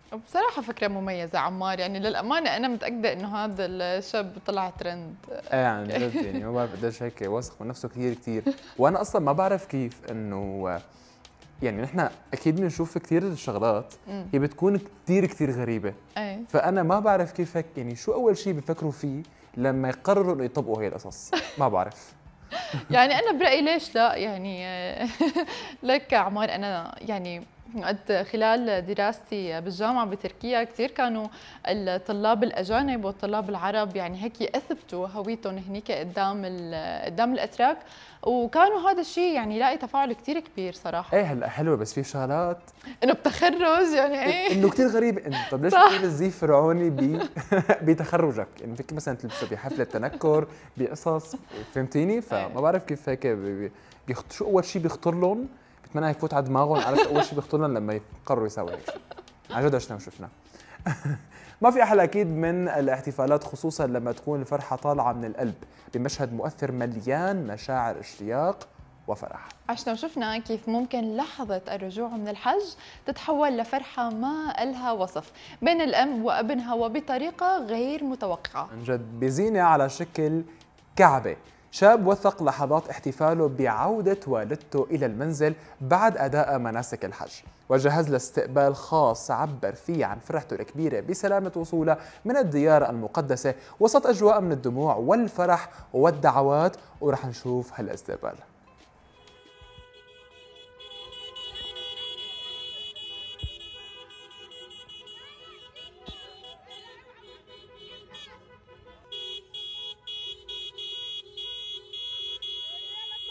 بصراحة فكرة مميزة عمار، يعني للأمانة أنا متأكدة إنه هذا الشاب طلع ترند. ايه عن جد يعني ما بعرف قديش هيك واثق من نفسه كثير كثير. وانا اصلا ما بعرف كيف انه يعني نحن اكيد بنشوف كثير شغلات امم. هي بتكون كثير كثير غريبه. ايه. فانا ما بعرف كيف هيك، يعني شو اول شيء بفكروا فيه لما يقرروا انه يطبقوا هي القصص؟ ما بعرف. يعني أنا برأيي ليش لا، يعني لك عمار، أنا يعني قد خلال دراستي بالجامعة بتركيا كثير كانوا الطلاب الأجانب والطلاب العرب يعني هيك يثبتوا هويتهم هنيك قدام الأتراك، وكانوا هذا الشيء يعني يلاقي تفاعل كثير كبير صراحة. ايه هلا حلوه، بس في شغلات إنه بتخرج يعني إيه. انه كثير غريب. انه طب ليش صح. بتلبس زي فرعوني بتخرجك؟ يعني فيك مثلا تلبسه بحفله تنكر، بقصص، فهمتيني؟ فما بعرف كيف هيك شو اول شيء بيخطر لهم. بتمنى يفوت على دماغهم. عرفت اول شيء بيخطر لهم لما يقرروا يسووا هيك شيء؟ عن جد عشنا وشفنا. ما في احلى اكيد من الاحتفالات، خصوصا لما تكون الفرحه طالعه من القلب بمشهد مؤثر مليان مشاعر اشتياق وفرح. عشنا وشفنا كيف ممكن لحظة الرجوع من الحج تتحول لفرحة ما إلها وصف بين الأم وابنها وبطريقة غير متوقعة. عن جد بزينة على شكل كعبة. شاب وثق لحظات احتفاله بعودة والدته إلى المنزل بعد أداء مناسك الحج، وجهز له استقبال خاص عبر فيه عن فرحته الكبيرة بسلامة وصوله من الديار المقدسة وسط أجواء من الدموع والفرح والدعوات. ورح نشوف هالاستقبال.